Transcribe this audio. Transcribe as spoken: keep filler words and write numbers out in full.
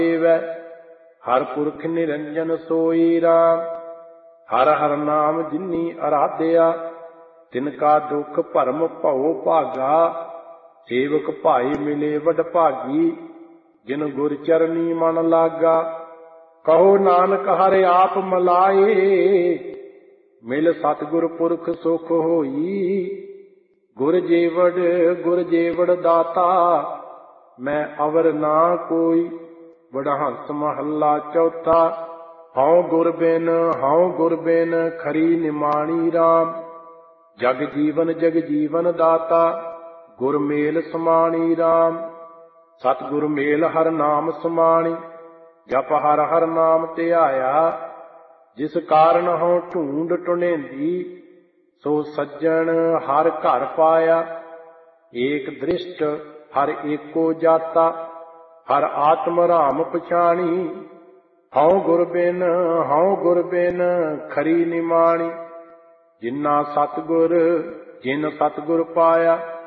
ਦੇਵੈ। ਹਰ ਪੁਰਖ ਨਿਰੰਜਨ ਸੋਈ ਰਾਮ। ਹਰ ਹਰ ਨਾਮ ਜਿਨੀ ਅਰਾਧਿਆ। ਤਿਨ ਕਾ ਦੁਖ ਭਰਮ ਭਉ ਭਾਗਾ। ਸੇਵਕ ਭਾਈ ਮਿਲੇ ਵਡ ਭਾਗੀ। ਜਿਨ ਗੁਰ ਚਰਨੀ ਮਨ ਲਾਗਾ। ਕਹੋ ਨਾਨਕ ਹਰਿ ਆਪ ਮਲਾਏ। ਮਿਲ ਸਤਿਗੁਰ ਪੁਰਖ ਸੁਖ ਹੋਈ। ਗੁਰ ਜੀਵੜ ਗੁਰ ਜੀਵੜ ਦਾਤਾ। ਮੈਂ ਅਵਰ ਨਾ ਕੋਈ। ਵਡਹੰਸ ਮਹੱਲਾ ਚੌਥਾ। ਹਉ ਗੁਰ ਬਿਨ ਹਉ ਗੁਰ ਬਿਨ ਖਰੀ ਨਿਮਾਣੀ ਰਾਮ। ਜਗ ਜੀਵਨ ਜਗ ਜੀਵਨ ਦਾਤਾ। ਗੁਰ ਮੇਲ ਸਮਾਣੀ ਰਾਮ। ਸਤਿਗੁਰ ਮੇਲ ਹਰ ਨਾਮ ਸਮਾਣੀ। ਜਪ ਹਰ ਹਰ ਨਾਮ ਧਿਆਇਆ। ਜਿਸ ਕਾਰਨ ਹਉ ਢੂੰਡ ਟੁਣੇਂਦੀ। ਸੋ ਸੱਜਣ ਹਰ ਘਰ ਪਾਇਆ। ਏਕ ਦ੍ਰਿਸ਼ਟ ਹਰ ਏਕੋ ਜਾਤਾ। ਹਰ ਆਤਮ ਰਾਮ ਪਛਾਣੀ। ਹਉ ਗੁਰ ਬਿਨ ਹਉ ਗੁਰ ਬਿਨ ਖਰੀ ਨਿਮਾਣੀ। ਜਿਨਾ ਸਤਿਗੁਰ ਜਿਨ ਸਤਿਗੁਰ ਪਾਇਆ।